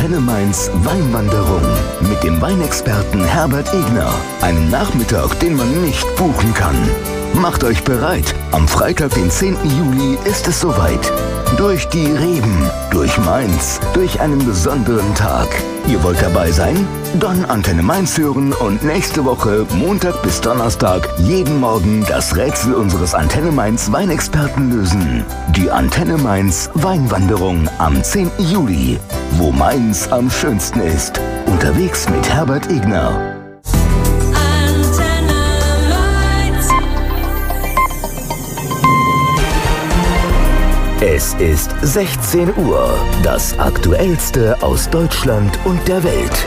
Antenne Mainz Weinwanderung mit dem Weinexperten Herbert Egner. Einen Nachmittag, den man nicht buchen kann. Macht euch bereit, am Freitag, den 10. Juli ist es soweit. Durch die Reben, durch Mainz, durch einen besonderen Tag. Ihr wollt dabei sein? Dann Antenne Mainz hören und nächste Woche, Montag bis Donnerstag, jeden Morgen das Rätsel unseres Antenne Mainz Weinexperten lösen. Die Antenne Mainz Weinwanderung am 10. Juli, wo Mainz am schönsten ist. Unterwegs mit Herbert Egner. Es ist 16 Uhr. Das Aktuellste aus Deutschland und der Welt.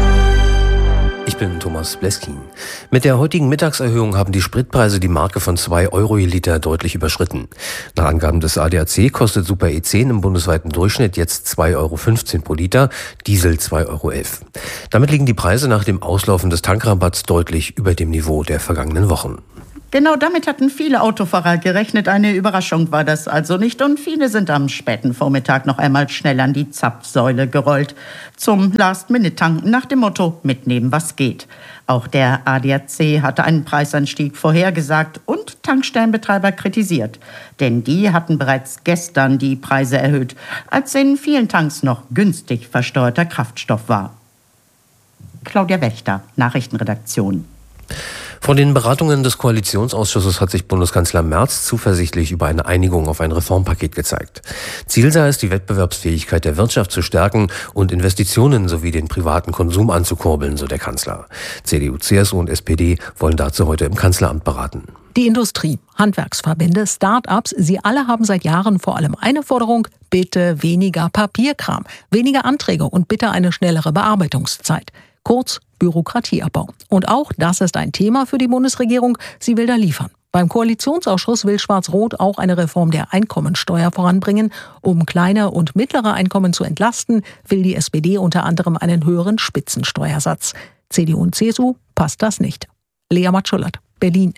Ich bin Thomas Bleskin. Mit der heutigen Mittagserhöhung haben die Spritpreise die Marke von 2 Euro je Liter deutlich überschritten. Nach Angaben des ADAC kostet Super E10 im bundesweiten Durchschnitt jetzt 2,15 Euro pro Liter, Diesel 2,11 Euro. Damit liegen die Preise nach dem Auslaufen des Tankrabatts deutlich über dem Niveau der vergangenen Wochen. Genau damit hatten viele Autofahrer gerechnet. Eine Überraschung war das also nicht. Und viele sind am späten Vormittag noch einmal schnell an die Zapfsäule gerollt. Zum Last-Minute-Tanken nach dem Motto, mitnehmen, was geht. Auch der ADAC hatte einen Preisanstieg vorhergesagt und Tankstellenbetreiber kritisiert. Denn die hatten bereits gestern die Preise erhöht, als in vielen Tanks noch günstig versteuerter Kraftstoff war. Claudia Wächter, Nachrichtenredaktion. Vor den Beratungen des Koalitionsausschusses hat sich Bundeskanzler Merz zuversichtlich über eine Einigung auf ein Reformpaket gezeigt. Ziel sei es, die Wettbewerbsfähigkeit der Wirtschaft zu stärken und Investitionen sowie den privaten Konsum anzukurbeln, so der Kanzler. CDU, CSU und SPD wollen dazu heute im Kanzleramt beraten. Die Industrie, Handwerksverbände, Start-ups, sie alle haben seit Jahren vor allem eine Forderung: bitte weniger Papierkram, weniger Anträge und bitte eine schnellere Bearbeitungszeit. Kurz Bürokratieabbau. Und auch das ist ein Thema für die Bundesregierung. Sie will da liefern. Beim Koalitionsausschuss will Schwarz-Rot auch eine Reform der Einkommensteuer voranbringen. Um kleine und mittlere Einkommen zu entlasten, will die SPD unter anderem einen höheren Spitzensteuersatz. CDU und CSU passt das nicht. Lea Matschullert, Berlin.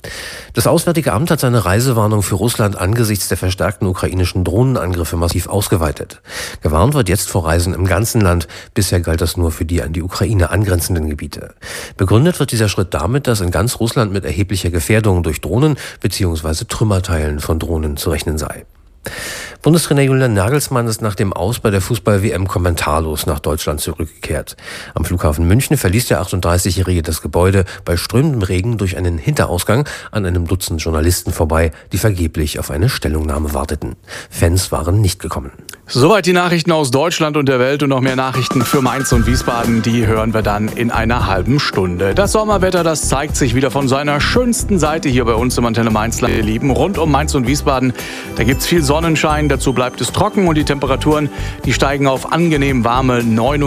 Das Auswärtige Amt hat seine Reisewarnung für Russland angesichts der verstärkten ukrainischen Drohnenangriffe massiv ausgeweitet. Gewarnt wird jetzt vor Reisen im ganzen Land. Bisher galt das nur für die an die Ukraine angrenzenden Gebiete. Begründet wird dieser Schritt damit, dass in ganz Russland mit erheblicher Gefährdung durch Drohnen bzw. Trümmerteilen von Drohnen zu rechnen sei. Bundestrainer Julian Nagelsmann ist nach dem Aus bei der Fußball-WM kommentarlos nach Deutschland zurückgekehrt. Am Flughafen München verließ der 38-Jährige das Gebäude bei strömendem Regen durch einen Hinterausgang an einem Dutzend Journalisten vorbei, die vergeblich auf eine Stellungnahme warteten. Fans waren nicht gekommen. Soweit die Nachrichten aus Deutschland und der Welt und noch mehr Nachrichten für Mainz und Wiesbaden, die hören wir dann in einer halben Stunde. Das Sommerwetter, das zeigt sich wieder von seiner schönsten Seite hier bei uns im Antenne Mainz, ihr Lieben. Rund um Mainz und Wiesbaden, da gibt's viel Sonnenschein, dazu bleibt es trocken und die Temperaturen, die steigen auf angenehm warme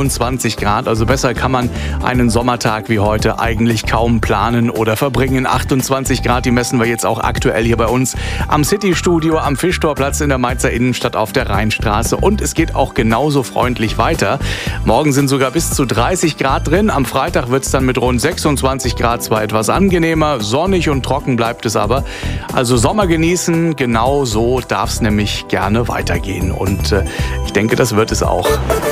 29 Grad. Also besser kann man einen Sommertag wie heute eigentlich kaum planen oder verbringen. 28 Grad, die messen wir jetzt auch aktuell hier bei uns am City-Studio am Fischtorplatz in der Mainzer Innenstadt auf der Rheinstraße. Und es geht auch genauso freundlich weiter. Morgen sind sogar bis zu 30 Grad drin. Am Freitag wird es dann mit rund 26 Grad zwar etwas angenehmer, sonnig und trocken bleibt es aber. Also Sommer genießen, genau so darf es nämlich gerne weitergehen. Und ich denke, das wird es auch.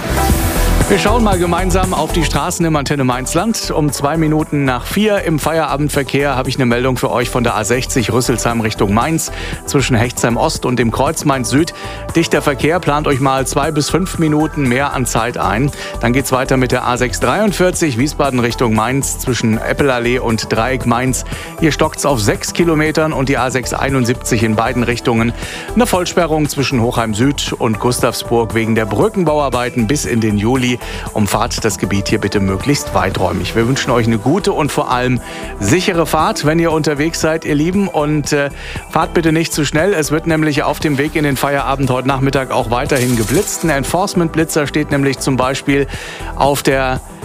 Wir schauen mal gemeinsam auf die Straßen im Antenne Mainz-Land. Um 2 Minuten nach 4 im Feierabendverkehr habe ich eine Meldung für euch von der A60 Rüsselsheim Richtung Mainz zwischen Hechtsheim Ost und dem Kreuz Mainz Süd. Dichter Verkehr, plant euch mal 2 bis 5 Minuten mehr an Zeit ein. Dann geht's weiter mit der A643 Wiesbaden Richtung Mainz zwischen Eppelallee und Dreieck Mainz. Hier stockt's auf 6 Kilometern und die A671 in beiden Richtungen. Eine Vollsperrung zwischen Hochheim Süd und Gustavsburg wegen der Brückenbauarbeiten bis in den Juli. Umfahrt das Gebiet hier bitte möglichst weiträumig. Wir wünschen euch eine gute und vor allem sichere Fahrt, wenn ihr unterwegs seid, ihr Lieben. Und fahrt bitte nicht zu schnell. Es wird nämlich auf dem Weg in den Feierabend heute Nachmittag auch weiterhin geblitzt. Ein Enforcement-Blitzer steht nämlich zum Beispiel auf der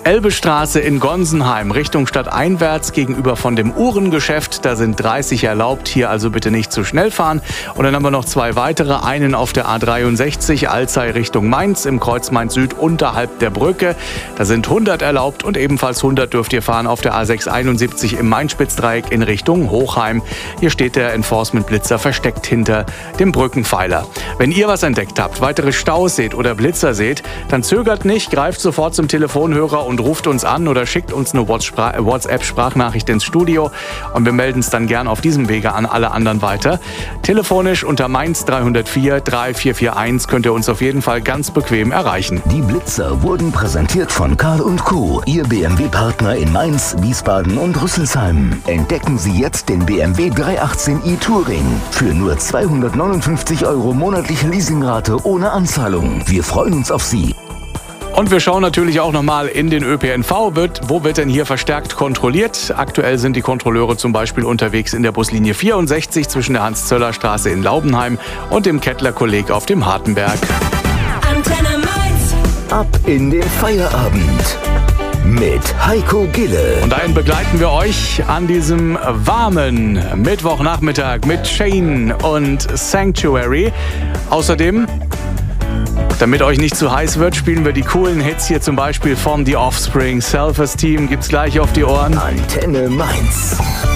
Elbestraße in Gonsenheim, Richtung Stadt einwärts gegenüber von dem Uhrengeschäft. Da sind 30 erlaubt, hier also bitte nicht zu schnell fahren. Und dann haben wir noch 2 weitere, einen auf der A63 Alzey Richtung Mainz im Kreuz Mainz Süd unterhalb der Brücke. Da sind 100 erlaubt und ebenfalls 100 dürft ihr fahren auf der A671 im Main-Spitz-Dreieck in Richtung Hochheim. Hier steht der Enforcement-Blitzer versteckt hinter dem Brückenpfeiler. Wenn ihr was entdeckt habt, weitere Staus seht oder Blitzer seht, dann zögert nicht, greift sofort zum Telefonhörer und ruft uns an oder schickt uns eine WhatsApp-Sprachnachricht ins Studio und wir melden es dann gern auf diesem Wege an alle anderen weiter. Telefonisch unter Mainz 304 3441 könnt ihr uns auf jeden Fall ganz bequem erreichen. Die Blitzer wurden präsentiert von Karl & Co., Ihr BMW-Partner in Mainz, Wiesbaden und Rüsselsheim. Entdecken Sie jetzt den BMW 318i Touring für nur 259 € monatliche Leasingrate ohne Anzahlung. Wir freuen uns auf Sie. Und wir schauen natürlich auch nochmal in den ÖPNV. Wo wird denn hier verstärkt kontrolliert? Aktuell sind die Kontrolleure zum Beispiel unterwegs in der Buslinie 64 zwischen der Hans-Zöller-Straße in Laubenheim und dem Kettler-Kolleg auf dem Hartenberg. Antenne Mainz. Ab in den Feierabend mit Heiko Gille. Und dahin begleiten wir euch an diesem warmen Mittwochnachmittag mit Shane und Sanctuary. Außerdem, damit euch nicht zu heiß wird, spielen wir die coolen Hits hier zum Beispiel von The Offspring. Self-Esteem gibt's gleich auf die Ohren. Antenne Mainz.